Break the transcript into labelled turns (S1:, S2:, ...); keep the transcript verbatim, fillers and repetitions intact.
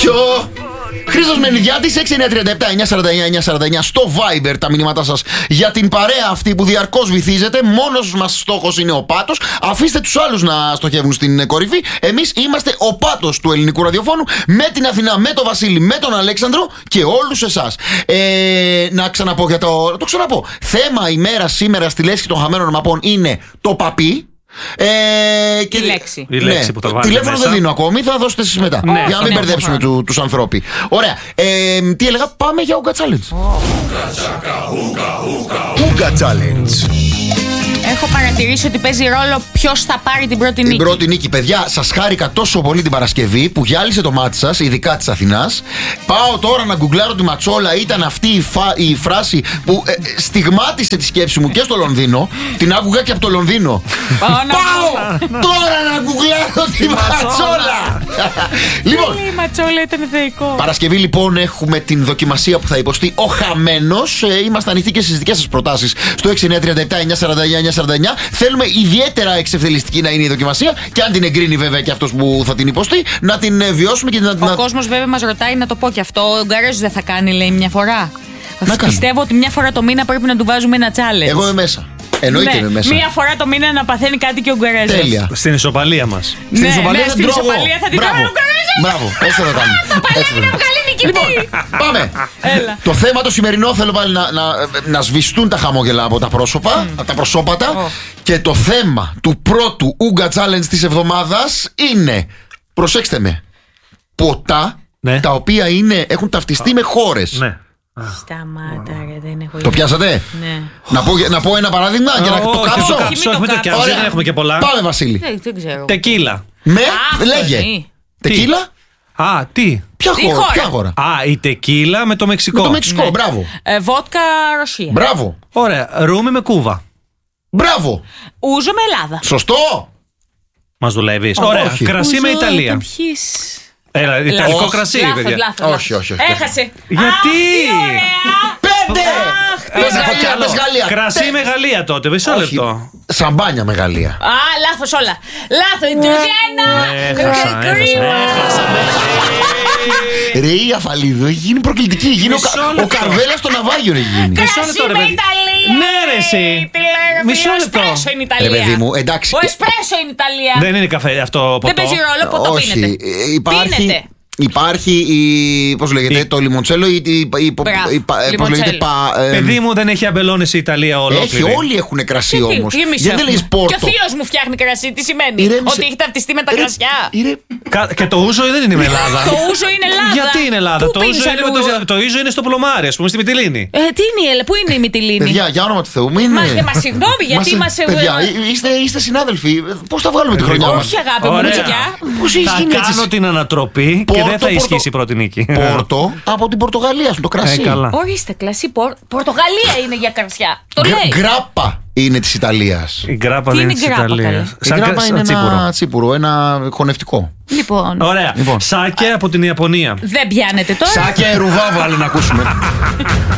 S1: Ποιο? Χρήστος Μενιδιάτης, έξι εννιά τρία επτά εννιά σαράντα εννιά εννιά σαράντα εννιά στο Viber τα μηνύματά σας για την παρέα αυτή που διαρκώς βυθίζεται. Μόνος μας στόχος είναι ο πάτος. Αφήστε τους άλλους να στοχεύουν στην κορυφή. Εμείς είμαστε ο πάτος του ελληνικού ραδιοφώνου, με την Αθηνά, με τον Βασίλη, με τον Αλέξανδρο και όλους εσάς. Ε, να ξαναπώ για το. Το ξαναπώ. Θέμα ημέρα σήμερα στη λέσχη των χαμένων μαπών είναι το παπί. Ε, και...
S2: Η λέξη.
S3: Η λέξη που θα βάλετε
S1: Τηλέφωνο
S3: μέσα.
S1: δεν δίνω ακόμη, θα δώσετε εσείς μετά.
S3: Ναι,
S1: για να μην
S2: ναι,
S1: μπερδέψουμε
S2: ναι.
S1: του, τους ανθρώπους. Ωραία. Ε, τι έλεγα, πάμε για Ούγκα Challenge.
S4: Ούγκα Challenge.
S2: Έχω παρατηρήσει ότι παίζει ρόλο ποιος θα πάρει την πρώτη νίκη.
S1: Την πρώτη νίκη, παιδιά, σας χάρηκα τόσο πολύ την Παρασκευή που γυάλισε το μάτι σας, ειδικά της Αθηνάς. Πάω τώρα να γκουγκλάρω τη ματσόλα. Ήταν αυτή η, φα... η φράση που ε, ε, στιγμάτισε τη σκέψη μου και στο Λονδίνο. Την άκουγα και από το Λονδίνο.
S2: Πάω να
S1: Πάω τώρα να γκουγκλάρω τη ματσόλα. Λοιπόν,
S2: η ματσόλα ήταν θεϊκό.
S1: Παρασκευή λοιπόν έχουμε την δοκιμασία που θα υποστεί ο χαμένος. Ε, είμαστε ανοιχτοί και στις δικές σας προτάσεις στο έξι εννιά τρία επτά εννιά σαράντα εννιά εννιά σαράντα εννιά. Θέλουμε ιδιαίτερα εξευθελιστική να είναι η δοκιμασία και αν την εγκρίνει βέβαια και αυτός που θα την υποστεί, να την ε, βιώσουμε και να την.
S2: Ο
S1: να...
S2: κόσμος βέβαια μας ρωτάει να το πω και αυτό. Ο Ουγγαρέζος δεν θα κάνει, λέει, μια φορά.
S1: Να
S2: Πιστεύω ότι μια φορά το μήνα πρέπει να του βάζουμε ένα challenge.
S1: Εγώ είμαι μέσα. Εννοείται
S2: ναι,
S1: είμαι μέσα.
S2: Μία φορά το μήνα να παθαίνει κάτι και ο Ουγγαρέζος.
S1: Τέλεια.
S3: Στην ισοπαλία μας.
S2: Ναι,
S1: Στην ισοπαλία
S2: ναι,
S1: δεν
S2: στην
S1: τρώω εγώ.
S2: ισοπαλία θα την
S1: Μπράβο.
S2: κάνει ο Ουγγαρέζος.
S1: Μπράβο, έτσι θα το κάνουμε.
S2: Θα πάει
S1: Έτσι θα
S2: να
S1: το
S2: βγάλει νικητή.
S1: Λοιπόν, πάμε.
S2: Έλα.
S1: Το θέμα το σημερινό θέλω πάλι να, να, να σβηστούν τα χαμόγελα από τα πρόσωπα,
S2: Mm.
S1: από τα προσώπατα.
S2: Oh.
S1: Και το θέμα του πρώτου Ούγκα Challenge της εβδομάδας είναι, προσέξτε με, ποτά
S3: Ναι.
S1: τα οποία είναι, έχουν ταυτιστεί με χώρες.
S3: Ναι.
S2: Σταμάτα, ρε, δεν έχω
S1: Το
S2: ιδέα.
S1: πιάσατε?
S2: Ναι.
S1: να, πω, να πω ένα παράδειγμα για να το
S3: Όχι,
S1: κάψω.
S3: το
S2: Μην
S3: κάψω,
S2: το
S3: μην το
S2: κάψω.
S3: κάψω,
S1: Ωραία.
S3: δεν έχουμε και πολλά.
S1: Πάμε Βασίλη.
S2: Δεν, δεν ξέρω.
S3: Τεκίλα.
S1: Με,
S2: Α,
S1: λέγε.
S2: αυτό είναι.
S1: Τεκίλα.
S3: Α, τι.
S1: Ποια
S2: Τι
S1: χώρα,
S2: χώρα?
S1: ποια χώρα?
S3: Α, η τεκίλα με το Μεξικό.
S1: Με το Μεξικό,
S2: Ναι.
S1: μπράβο.
S2: Ε, Βότκα Ρωσία.
S1: Μπράβο.
S3: Ωραία. Ρούμι με Κούβα.
S1: Μπράβο.
S2: Ούζο με Ελλάδα.
S1: Σωστό.
S3: Μας δουλεύεις. Ωραία.
S1: όχι.
S3: Κρασί με
S2: Ούζο
S3: Ιταλία.
S2: όταν πιείς.
S3: Έλα, ιταλικό
S2: Λάθος,
S3: κρασί,
S2: λάθος,
S3: παιδιά.
S2: λάθος,
S1: Όχι,
S2: λάθος.
S1: όχι, όχι.
S2: Έχασε.
S3: Γιατί?
S2: Αχ, τι ωραία.
S1: Πέντε.
S2: Αχ, τι
S1: Πες
S2: ωραία.
S1: Γαλλία, πες Γαλλία.
S3: Κρασί
S1: Πέ-
S3: με Γαλλία τότε, μισό
S1: Όχι.
S3: λεπτό.
S1: Σαμπάνια με Γαλλία.
S2: Α, λάθος όλα. Λάθος. Τριδιένα.
S3: Έχασα, έχασα, έχασα.
S1: Ρε η Αφαλίδου έχει γίνει προκλητική. Γίνει ο,
S3: Μισό
S1: Κα- ο
S3: λεπτό.
S1: Καρβέλας στο ναυάγιο έχει γίνει.
S3: Μισό
S2: Κρασί
S3: λεπτό, ρε
S2: με
S3: παιδί.
S2: Ιταλία.
S3: Ναι, ρε, εσύ.
S2: Τι λέγαμε,
S3: Μισό
S2: ο
S3: λεπτό.
S2: εσπρέσο είναι η
S1: Ρε
S2: Ιταλία.
S1: παιδί μου, εντάξει.
S2: Ο εσπρέσο είναι η Ιταλία.
S3: Δεν είναι καφέ αυτό ποτό.
S2: Δεν παίζει ρόλο, ποτό
S1: Όχι.
S2: πίνεται.
S1: ε, Υπάρχει,
S2: Πίνεται.
S1: υπάρχει η. Πώς λέγεται,
S3: Η-
S1: το λιμοντσέλο ή. η- η-
S2: Μπράβο,
S1: η- πα- ε, Πώς
S2: λιμοντσέλο.
S1: λέγεται, πα- ε,
S3: Παιδί μου δεν έχει αμπελώνες η Ιταλία
S1: Έχει,
S3: ολόκληρη.
S1: όλοι έχουν κρασί
S2: Τι-
S1: όμως.
S2: τι εμείς
S1: Γιατί δεν
S2: έχουμε.
S1: λες πόρτο.
S2: Και ο θείος μου φτιάχνει κρασί, τι σημαίνει?
S1: Ηρέμησε.
S2: Ότι έχει ταυτιστεί με τα
S1: Ρε,
S2: κρασιά.
S1: ήρε-
S3: Κα- Και το ούζο δεν είναι με Ελλάδα.
S2: Το ούζο είναι Ελλάδα.
S3: Γιατί είναι Ελλάδα?
S2: Πού
S3: Το
S2: πίνεις
S3: ούζο είναι, με
S2: ούζο?
S3: το, το ούζο είναι στο Πλωμάρι, ας πούμε, στη Μυτιλήνη.
S2: Ε, τι είναι η Ελλάδα, πού είναι η Μυτιλήνη?
S1: Παιδιά, για όνομα του Θεού, μην.
S2: Μα, ε, μα, συγγνώμη, γιατί
S1: Μας-
S2: μας, ε,
S1: Παιδιά,
S2: ε,
S1: ε, είστε, είστε συνάδελφοι. Πώς θα βγάλουμε τη χρονιά μας?
S2: Όχι, αγάπη μου,
S3: Ωραία.
S2: παιδιά.
S1: Πώς έχει
S3: Θα
S1: γίνει έτσι?
S3: κάνω την ανατροπή και
S1: Πόρτο,
S3: δεν θα
S1: Πορτο-
S3: ισχύσει η πρώτη νίκη.
S1: Πόρτο από την Πορτογαλία σου, το κρασί.
S3: Ε, καλά.
S2: Ορίστε, κλασί Πορ- Πορτογαλία είναι για κρασιά. Το
S1: Γκρα-
S2: λέει.
S1: Γκράπα είναι της Ιταλίας.
S3: Η γκράπα
S2: Τι
S3: δεν
S2: είναι
S3: είναι της
S2: γκράπα,
S3: Ιταλίας.
S2: καλέ?
S1: Η
S3: Σαν
S1: γκράπα
S3: σαν
S1: είναι
S3: τσίπουρο.
S1: ένα τσίπουρο, ένα χωνευτικό.
S2: Λοιπόν,
S3: Ωραία.
S1: Λοιπόν.
S3: Σάκε από την Ιαπωνία.
S2: δεν πιάνετε τώρα.
S1: Σάκια Ερουβά βάλε να ακούσουμε.